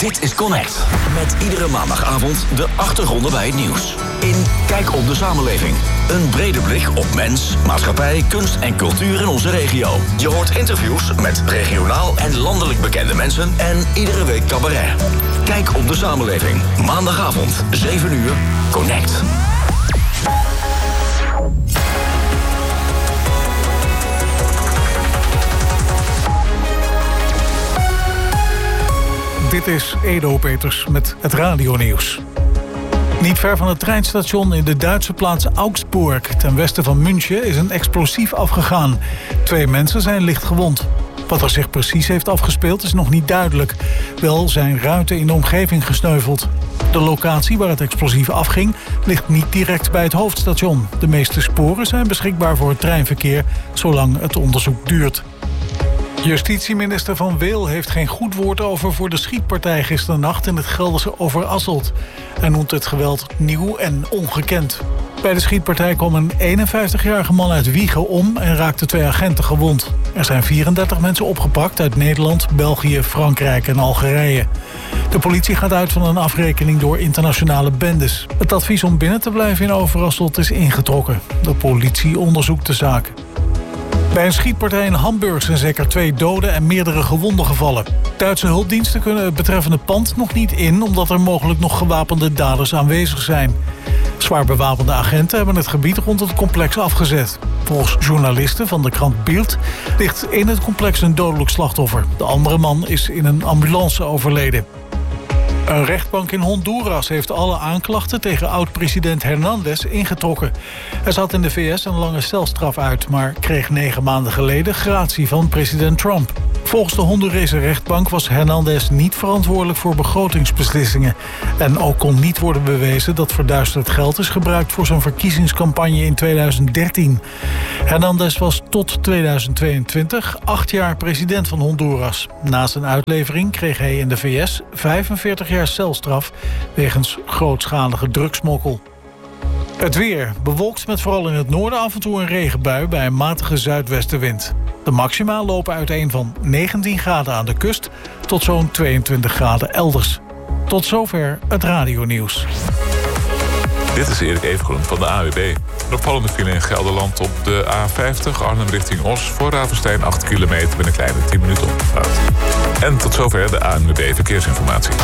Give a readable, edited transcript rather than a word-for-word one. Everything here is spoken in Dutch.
Dit is Connect. Met iedere maandagavond de achtergronden bij het nieuws. In Kijk op de samenleving. Een brede blik op mens, maatschappij, kunst en cultuur in onze regio. Je hoort interviews met regionaal en landelijk bekende mensen en iedere week cabaret. Kijk op de samenleving. Maandagavond, 7 uur, Connect. Dit is Edo Peters met het radionieuws. Niet ver van het treinstation in de Duitse plaats Augsburg, ten westen van München, is een explosief afgegaan. 2 mensen zijn licht gewond. Wat er zich precies heeft afgespeeld is nog niet duidelijk. Wel zijn ruiten in de omgeving gesneuveld. De locatie waar het explosief afging ligt niet direct bij het hoofdstation. De meeste sporen zijn beschikbaar voor het treinverkeer, zolang het onderzoek duurt. Justitieminister Van Weel heeft geen goed woord over voor de schietpartij gisternacht in het Gelderse Overasselt. Hij noemt het geweld nieuw en ongekend. Bij de schietpartij kwam een 51-jarige man uit Wijchen om en raakte 2 agenten gewond. Er zijn 34 mensen opgepakt uit Nederland, België, Frankrijk en Algerije. De politie gaat uit van een afrekening door internationale bendes. Het advies om binnen te blijven in Overasselt is ingetrokken. De politie onderzoekt de zaak. Bij een schietpartij in Hamburg zijn zeker 2 doden en meerdere gewonden gevallen. Duitse hulpdiensten kunnen het betreffende pand nog niet in, omdat er mogelijk nog gewapende daders aanwezig zijn. Zwaar bewapende agenten hebben het gebied rond het complex afgezet. Volgens journalisten van de krant Bild ligt in het complex een dodelijk slachtoffer. De andere man is in een ambulance overleden. Een rechtbank in Honduras heeft alle aanklachten tegen oud-president Hernández ingetrokken. Hij zat in de VS een lange celstraf uit, maar kreeg 9 maanden geleden gratie van president Trump. Volgens de Hondurese rechtbank was Hernández niet verantwoordelijk voor begrotingsbeslissingen. En ook kon niet worden bewezen dat verduisterd geld is gebruikt voor zijn verkiezingscampagne in 2013. Hernández was tot 2022 8 jaar president van Honduras. Na zijn uitlevering kreeg hij in de VS 45 jaar celstraf wegens grootschalige drugsmokkel. Het weer bewolkt met vooral in het noorden af en toe een regenbui bij een matige zuidwestenwind. De maxima lopen uiteen van 19 graden aan de kust tot zo'n 22 graden elders. Tot zover het radionieuws. Dit is Erik Evengroen van de AWB. Een opvallende file in Gelderland op de A50 Arnhem richting Os. Voor Ravenstein 8 kilometer met een kleine 10 minuten oponthoud. En tot zover de ANWB Verkeersinformatie.